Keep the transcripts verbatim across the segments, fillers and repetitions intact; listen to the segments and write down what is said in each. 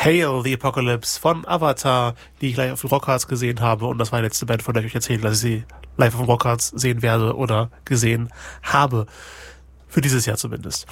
Hail the Apocalypse von Avatar, die ich live auf den Rockharts gesehen habe. Und das war die letzte Band, von der ich euch erzählt, dass ich sie live auf dem Rockharts sehen werde oder gesehen habe. Für dieses Jahr zumindest.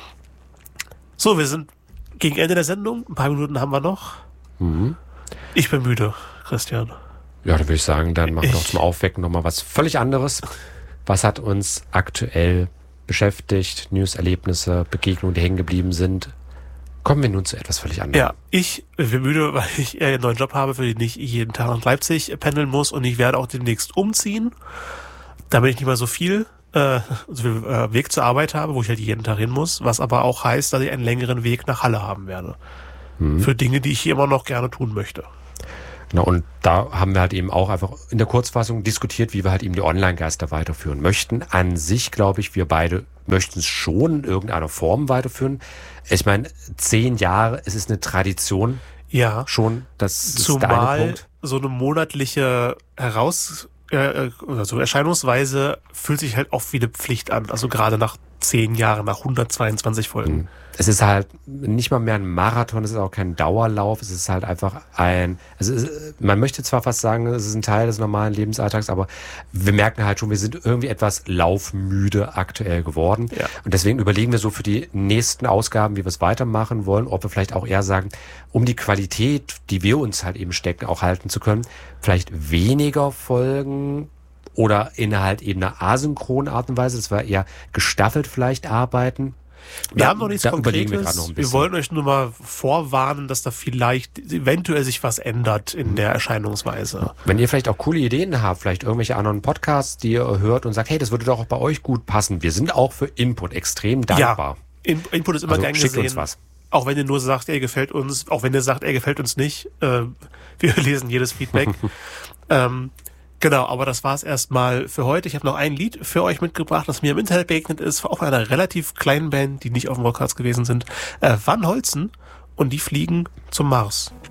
So, wir sind gegen Ende der Sendung. Ein paar Minuten haben wir noch. Mhm. Ich bin müde, Christian. Ja, da würde ich sagen, dann machen wir noch zum Aufwecken nochmal was völlig anderes. Was hat uns aktuell beschäftigt? News, Erlebnisse, Begegnungen, die hängen geblieben sind. Kommen wir nun zu etwas völlig anderem. Ja, ich bin müde, weil ich einen neuen Job habe, für den ich jeden Tag nach Leipzig pendeln muss, und ich werde auch demnächst umziehen, damit ich nicht mehr so viel, äh, so viel äh, Weg zur Arbeit habe, wo ich halt jeden Tag hin muss, was aber auch heißt, dass ich einen längeren Weg nach Halle haben werde. Hm. Für Dinge, die ich hier immer noch gerne tun möchte. Genau, und da haben wir halt eben auch einfach in der Kurzfassung diskutiert, wie wir halt eben die Online-Geister weiterführen möchten. An sich, glaube ich, wir beide möchten es schon in irgendeiner Form weiterführen. Ich meine, zehn Jahre, es ist eine Tradition. Ja. Schon, das ist Zumal der eine Punkt. So eine monatliche Heraus, äh, also Erscheinungsweise fühlt sich halt auch wie eine Pflicht an. Also gerade nach zehn Jahren, nach hundertzweiundzwanzig Folgen. Es ist halt nicht mal mehr ein Marathon, es ist auch kein Dauerlauf, es ist halt einfach ein, also es, man möchte zwar fast sagen, es ist ein Teil des normalen Lebensalltags, aber wir merken halt schon, wir sind irgendwie etwas laufmüde aktuell geworden. Ja. Und deswegen überlegen wir so für die nächsten Ausgaben, wie wir es weitermachen wollen, ob wir vielleicht auch eher sagen, um die Qualität, die wir uns halt eben stecken, auch halten zu können, vielleicht weniger Folgen oder in halt eben einer asynchronen Art und Weise, dass wir eher gestaffelt vielleicht arbeiten. Wir ja, haben noch nichts Konkretes. Wir, noch ein wir wollen euch nur mal vorwarnen, dass da vielleicht eventuell sich was ändert in der Erscheinungsweise. Wenn ihr vielleicht auch coole Ideen habt, vielleicht irgendwelche anderen Podcasts, die ihr hört und sagt, hey, das würde doch auch bei euch gut passen. Wir sind auch für Input extrem dankbar. Ja, In- Input ist immer also gern schickt gesehen. Uns was. Auch wenn ihr nur sagt, er gefällt uns, auch wenn ihr sagt, er gefällt uns nicht. Äh, wir lesen jedes Feedback. ähm, Genau, aber das war's erstmal für heute. Ich habe noch ein Lied für euch mitgebracht, das mir im Internet begegnet ist, auch von einer relativ kleinen Band, die nicht auf dem Rockharts gewesen sind. Äh, Van Holzen, und die fliegen zum Mars.